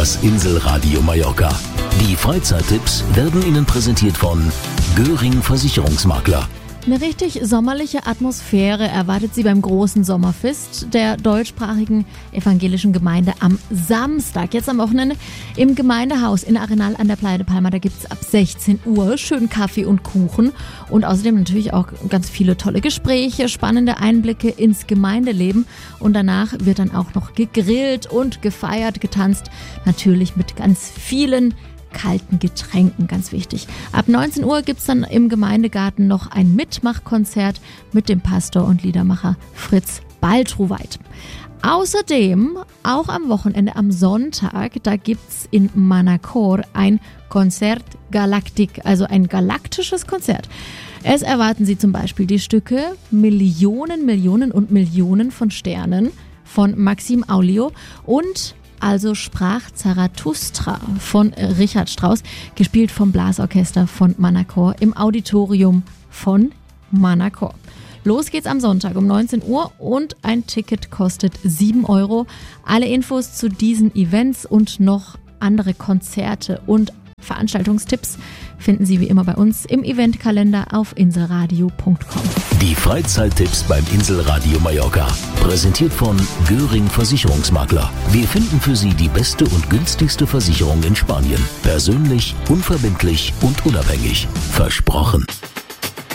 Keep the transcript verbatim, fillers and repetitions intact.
Das Inselradio Mallorca. Die Freizeittipps werden Ihnen präsentiert von Göring Versicherungsmakler. Eine richtig sommerliche Atmosphäre erwartet Sie beim großen Sommerfest der deutschsprachigen evangelischen Gemeinde am Samstag, jetzt am Wochenende, im Gemeindehaus in Arenal an der Playa de Palma. Da gibt es ab sechzehn Uhr schön Kaffee und Kuchen und außerdem natürlich auch ganz viele tolle Gespräche, spannende Einblicke ins Gemeindeleben. Und danach wird dann auch noch gegrillt und gefeiert, getanzt, natürlich mit ganz vielen kalten Getränken, ganz wichtig. Ab neunzehn Uhr gibt es dann im Gemeindegarten noch ein Mitmachkonzert mit dem Pastor und Liedermacher Fritz Baltruweit. Außerdem, auch am Wochenende, am Sonntag, da gibt es in Manacor ein Concert Galactic, also ein galaktisches Konzert. Es erwarten Sie zum Beispiel die Stücke Millionen, Millionen und Millionen von Sternen von Maxim Aulio und Also sprach Zarathustra von Richard Strauss, gespielt vom Blasorchester von Manacor im Auditorium von Manacor. Los geht's am Sonntag um neunzehn Uhr und ein Ticket kostet sieben Euro. Alle Infos zu diesen Events und noch andere Konzerte und Veranstaltungstipps finden Sie wie immer bei uns im Eventkalender auf inselradio punkt com. Die Freizeittipps beim Inselradio Mallorca. Präsentiert von Göring Versicherungsmakler. Wir finden für Sie die beste und günstigste Versicherung in Spanien. Persönlich, unverbindlich und unabhängig. Versprochen.